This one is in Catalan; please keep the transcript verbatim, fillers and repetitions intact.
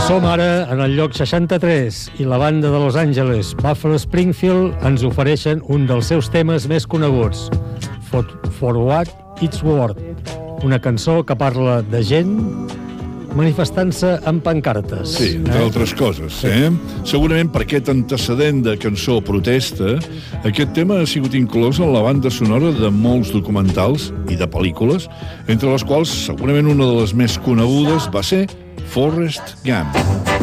Som ara en el lloc seixanta-tres i la banda de Los Angeles, Buffalo Springfield, ens ofereixen un dels seus temes més coneguts, For, For What It's Worth, una cançó que parla de gent manifestant-se amb pancartes. Sí, entre eh? altres coses. Eh? Segurament per aquest antecedent de cançó protesta, aquest tema ha sigut inclòs en la banda sonora de molts documentals i de pel·lícules, entre les quals segurament una de les més conegudes va ser Forrest Gump.